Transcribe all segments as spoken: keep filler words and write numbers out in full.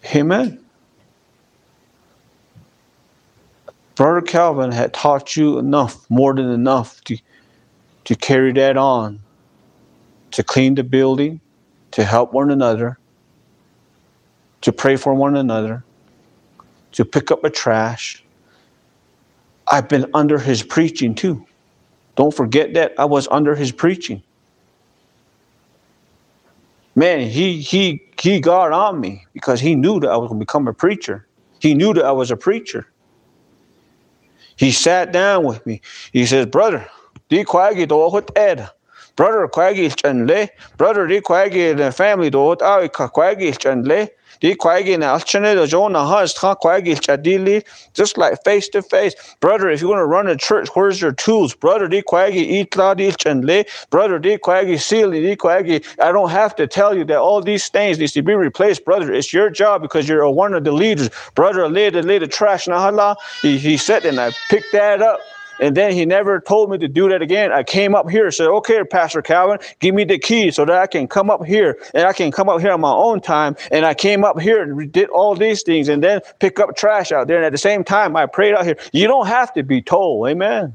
Amen. Brother Calvin had taught you enough, more than enough, to, to carry that on, to clean the building, to help one another, to pray for one another, to pick up the trash. I've been under his preaching too. Don't forget that I was under his preaching. Man, he he he got on me because he knew that I was going to become a preacher. He knew that I was a preacher. He sat down with me. He says, brother, di kwagi do hot ed. Brother kwagi chanle. Brother di kwagi the family do hot ai kwagi chanle. Di kwagi na alchane do jona has ta kwagi chadili. Just like face to face. Brother, if you want to run a church, where's your tools? Brother di kwagi itla di chanle. Brother di kwagi sili di kwagi. I don't have to tell you that all these things needs to be replaced, brother. It's your job because you're one of the leaders. Brother, lay the lay the trash nahala. He he said, and I picked that up. And then he never told me to do that again. I came up here and said, okay, Pastor Calvin, give me the key so that I can come up here. And I can come up here on my own time. And I came up here and did all these things and then pick up trash out there. And at the same time, I prayed out here. You don't have to be told. Amen.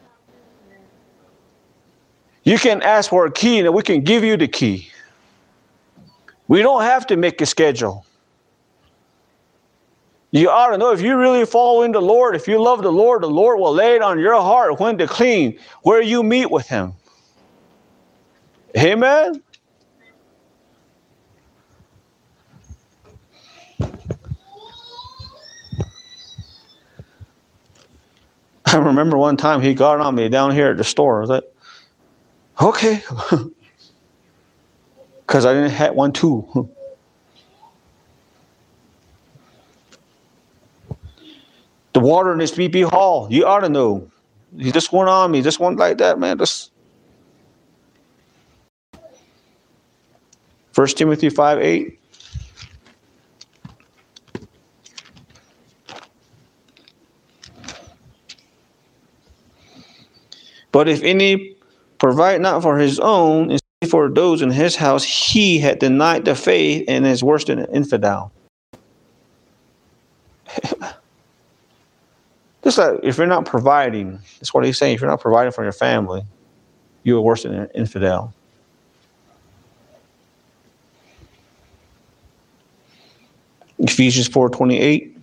You can ask for a key and we can give you the key. We don't have to make a schedule. You ought to know if you really follow in the Lord, if you love the Lord, the Lord will lay it on your heart when to clean, where you meet with him. Amen? I remember one time he got on me down here at the store. I was like, okay. Because I didn't have one too. The water in this B P hall, you ought to know. He just went on me, just went like that, man. Just First Timothy five eight. But if any provide not for his own, and for those in his house, he had denied the faith and is worse than an infidel. Just like if you're not providing, that's what he's saying. If you're not providing for your family, you are worse than an infidel. Ephesians four twenty-eight.